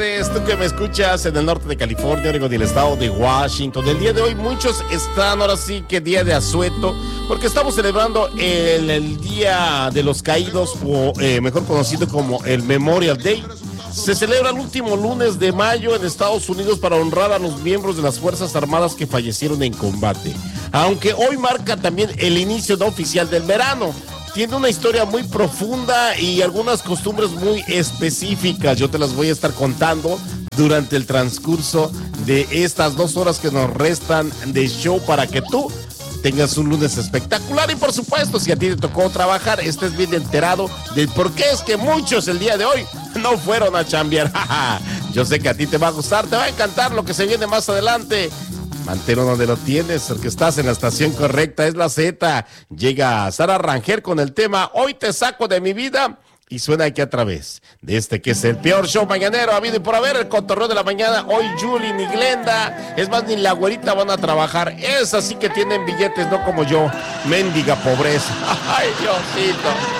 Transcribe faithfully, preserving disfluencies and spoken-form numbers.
Tú que me escuchas en el norte de California, Oregon y el estado de Washington. El día de hoy muchos están ahora sí que día de asueto, porque estamos celebrando el, el Día de los Caídos, o eh, mejor conocido como el Memorial Day. Se celebra el último lunes de mayo en Estados Unidos para honrar a los miembros de las Fuerzas Armadas que fallecieron en combate. Aunque hoy marca también el inicio no oficial del verano. Tiene una historia muy profunda y algunas costumbres muy específicas. Yo te las voy a estar contando durante el transcurso de estas dos horas que nos restan de show para que tú tengas un lunes espectacular. Y por supuesto, si a ti te tocó trabajar, estés bien enterado de por qué es que muchos el día de hoy no fueron a chambear. Yo sé que a ti te va a gustar, te va a encantar lo que se viene más adelante. Mantero donde lo tienes, porque estás en la estación correcta, es la Z. Llega Sara Rangel con el tema Hoy te saco de mi vida y suena aquí a través de este que es el peor show mañanero habido y por haber, el cotorreo de la mañana. Hoy Julie ni Glenda, es más, ni la güerita van a trabajar. Esas sí que tienen billetes, no como yo, mendiga pobreza. Ay, Diosito.